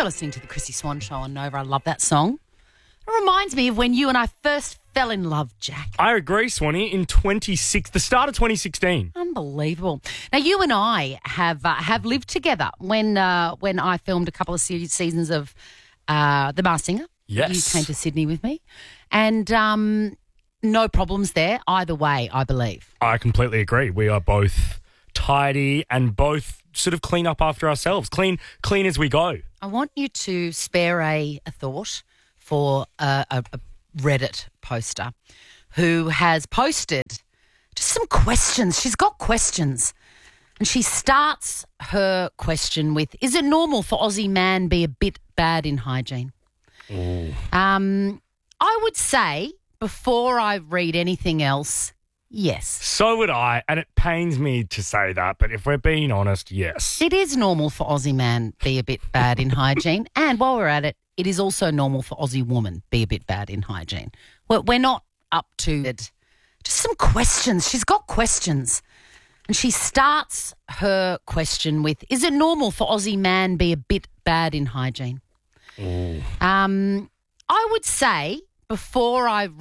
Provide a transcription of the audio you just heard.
You're listening to the Chrissy Swan Show on Nova. I love that song. It reminds me of when you and I first fell in love, Jack. I agree, Swanee, in the start of 2016. Unbelievable. Now, you and I have lived together when I filmed a couple of seasons of The Masked Singer. Yes. You came to Sydney with me. And no problems there either way, I believe. I completely agree. We are both tidy and both sort of clean up after ourselves. Clean as we go. I want you to spare a thought for a Reddit poster who has posted just some questions. She's got questions. And she starts her question with, is it normal for Aussie man be a bit bad in hygiene? Ooh. I would say, before I read anything else, yes. So would I, and it pains me to say that, but if we're being honest, yes. It is normal for Aussie man be a bit bad in hygiene. And while we're at it, it is also normal for Aussie woman be a bit bad in hygiene. We're not up to it. Just some questions. She's got questions. And she starts her question with, is it normal for Aussie man be a bit bad in hygiene? Ooh. I would say, before I